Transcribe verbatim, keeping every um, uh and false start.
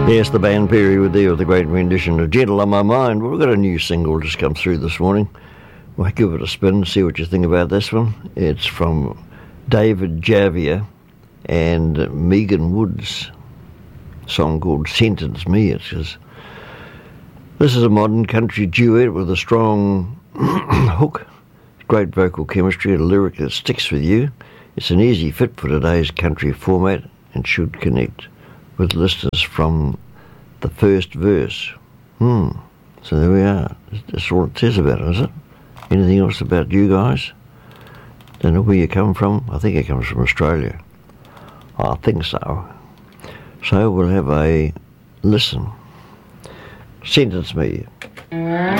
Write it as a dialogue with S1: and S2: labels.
S1: Yes, the band Perry were there with a great rendition of Gentle on My Mind. Well, we've got a new single just come through this morning. We'll give it a spin, see what you think about this one. It's from David Javier and Megan Woods. A song called Sentence Me. It says, this is a modern country duet with a strong hook, great vocal chemistry, and a lyric that sticks with you. It's an easy fit for today's country format and should connect with listeners from the first verse. Hmm. So there we are. That's all it says about it, is it? Anything else about you guys? Don't know where you come from. I think it comes from Australia. I think so. So we'll have a listen. Sentence Me.